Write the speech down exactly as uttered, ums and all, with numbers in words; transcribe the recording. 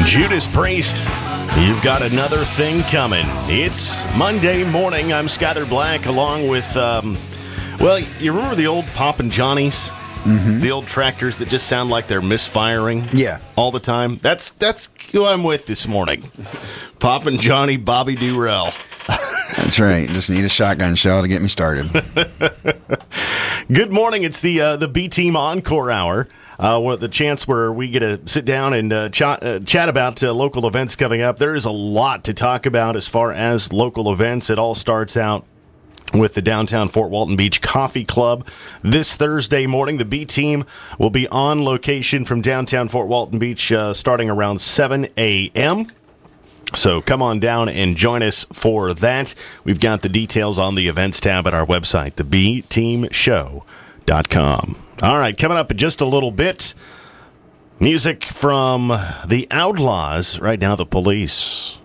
Judas Priest, you've got another thing coming. It's Monday morning. I'm Skyler Black along with, um, well, you remember the old Poppin' Johnnies? Mm-hmm. The old tractors that just sound like they're misfiring yeah. all the time? That's that's who I'm with this morning. Poppin' Johnny Bobby Durrell. That's right. Just need a shotgun shell to get me started. Good morning. It's the uh, the B-Team Encore Hour. Uh, what the chance where we get to sit down and uh, ch- uh, chat about uh, local events coming up. There is a lot to talk about as far as local events. It all starts out with the downtown Fort Walton Beach Coffee Club. This Thursday morning, the B-Team will be on location from downtown Fort Walton Beach uh, starting around seven a.m., So come on down and join us for that. We've got the details on the events tab at our website, the b team show dot com. All right, coming up in just a little bit, music from the Outlaws. Right now, the Police.